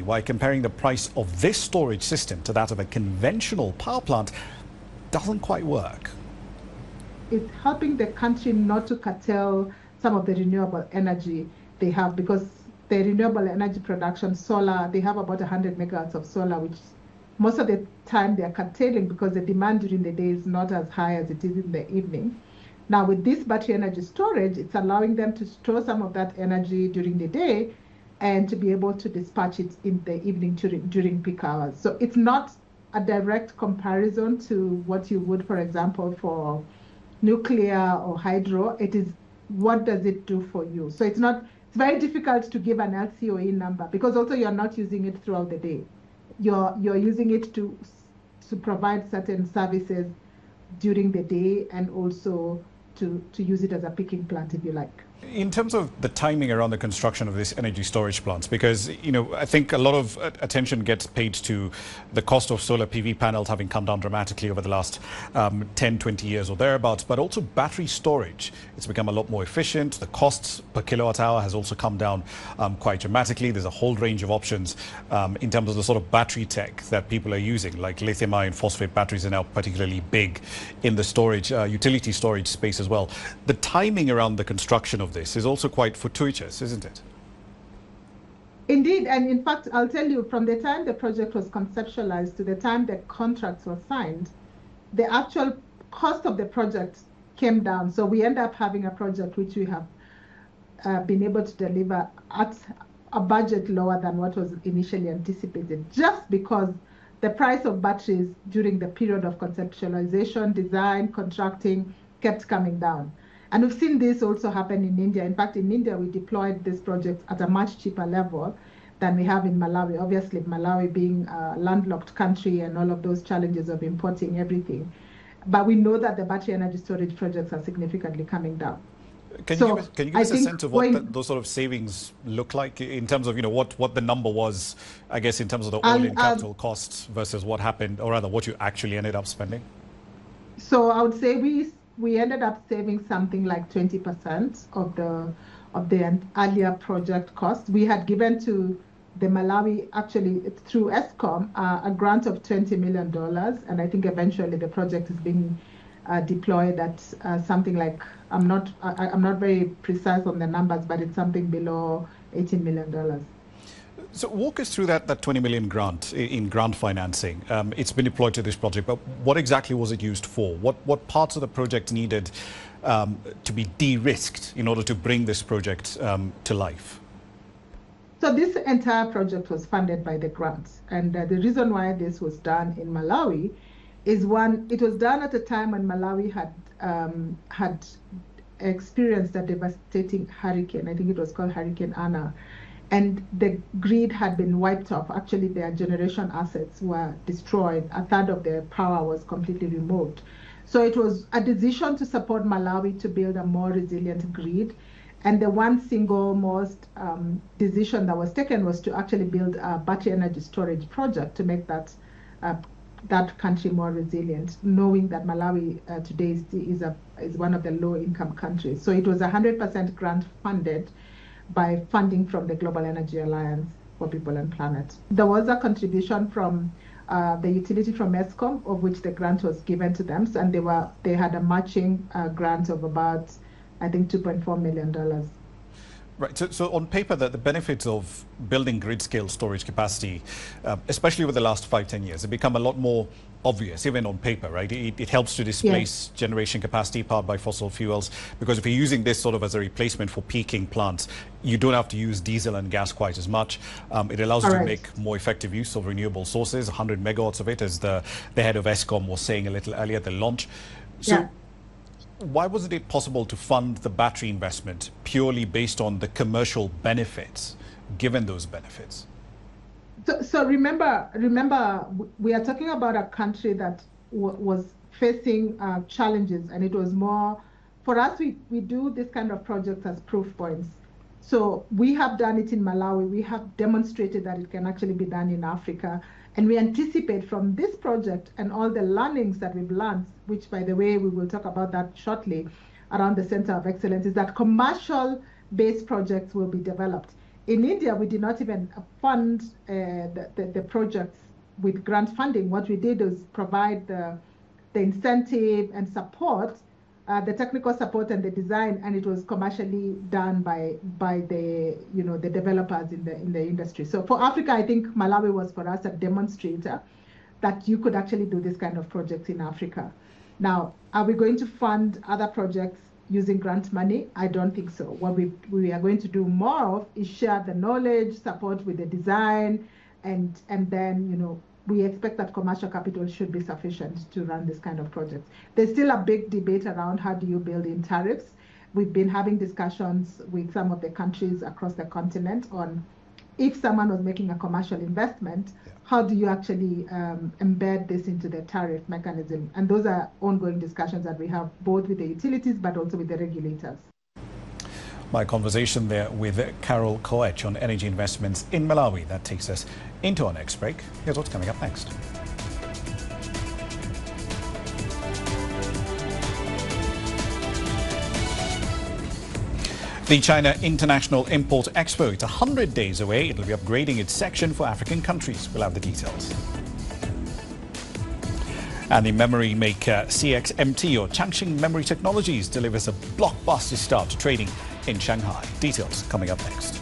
why comparing the price of this storage system to that of a conventional power plant doesn't quite work. It's helping the country not to curtail some of the renewable energy they have, because the renewable energy production, solar, they have about 100 megawatts of solar, which most of the time they are curtailing because the demand during the day is not as high as it is in the evening. Now with this battery energy storage, it's allowing them to store some of that energy during the day and to be able to dispatch it in the evening during peak hours. So it's not a direct comparison to what you would, for example, for nuclear or hydro. It is, what does it do for you? So it's very difficult to give an LCOE number, because also you're not using it throughout the day. You're using it to provide certain services during the day, and also to use it as a picking plant, if you like. In terms of the timing around the construction of this energy storage plants, because, I think a lot of attention gets paid to the cost of solar PV panels having come down dramatically over the last 10, 20 years or thereabouts, but also battery storage. It's become a lot more efficient. The costs per kilowatt hour has also come down quite dramatically. There's a whole range of options in terms of the sort of battery tech that people are using, like lithium iron phosphate batteries are now particularly big in the storage, utility storage space as well. The timing around the construction of this is also quite fortuitous, isn't it? Indeed, and in fact, I'll tell you, from the time the project was conceptualized to the time the contracts were signed, the actual cost of the project came down. So we end up having a project which we have been able to deliver at a budget lower than what was initially anticipated, just because the price of batteries during the period of conceptualization, design, contracting kept coming down. And we've seen this also happen in India. In fact, in India, we deployed this project at a much cheaper level than we have in Malawi. Obviously, Malawi being a landlocked country and all of those challenges of importing everything. But we know that the battery energy storage projects are significantly coming down. Can you give us a sense of what those sort of savings look like in terms of, what the number was, I guess, in terms of the all-in capital costs versus what happened, or rather what you actually ended up spending? So I would say we ended up saving something like 20% of the earlier project cost. We had given to the Malawi, actually through Eskom, a grant of $20 million, and I think eventually the project is being deployed at something like, I'm not very precise on the numbers, but it's something below $18 million. So walk us through that $20 million grant in grant financing. It's been deployed to this project, but what exactly was it used for? What parts of the project needed to be de-risked in order to bring this project to life? So this entire project was funded by the grants. And the reason why this was done in Malawi is, one, it was done at a time when Malawi had experienced a devastating hurricane. I think it was called Hurricane Anna. And the grid had been wiped off. Actually, their generation assets were destroyed. A third of their power was completely removed. So it was a decision to support Malawi to build a more resilient grid. And the one single most decision that was taken was to actually build a battery energy storage project to make that country more resilient, knowing that Malawi today is one of the low-income countries. So it was 100% grant funded by funding from the Global Energy Alliance for People and Planet. There was a contribution from the utility from Eskom, of which the grant was given to them, and they had a matching grant of about, I think, $2.4 million. Right. So on paper, the benefits of building grid-scale storage capacity, especially over the last 5-10 years, have become a lot more obvious, even on paper, right? It helps to displace generation capacity powered by fossil fuels, because if you're using this sort of as a replacement for peaking plants, you don't have to use diesel and gas quite as much. It allows you to make more effective use of renewable sources, 100 megawatts of it, as the head of Eskom was saying a little earlier at the launch. So why wasn't it possible to fund the battery investment purely based on the commercial benefits, given those benefits? So remember, we are talking about a country that was facing challenges, and it was more, for us, we do this kind of projects as proof points. So we have done it in Malawi. We have demonstrated that it can actually be done in Africa. And we anticipate from this project and all the learnings that we've learned, which, by the way, we will talk about that shortly, around the Center of Excellence, is that commercial-based projects will be developed. In India, we did not even fund the projects with grant funding. What we did is provide the incentive and support, the technical support and the design, and it was commercially done by the the developers in the industry. So for Africa, I think Malawi was for us a demonstrator that you could actually do this kind of projects in Africa. Now, are we going to fund other projects using grant money? I don't think so. What we are going to do more of is share the knowledge, support with the design, and then we expect that commercial capital should be sufficient to run this kind of projects. There's still a big debate around how do you build in tariffs. We've been having discussions with some of the countries across the continent on if someone was making a commercial investment, how do you actually embed this into the tariff mechanism? And those are ongoing discussions that we have both with the utilities but also with the regulators. My conversation there with Carol Koech on energy investments in Malawi. That takes us into our next break. Here's what's coming up next. The China International Import Expo, it's 100 days away. It'll be upgrading its section for African countries. We'll have the details. And the memory maker CXMT, or Changxing Memory Technologies, delivers a blockbuster start to trading in Shanghai. Details coming up next.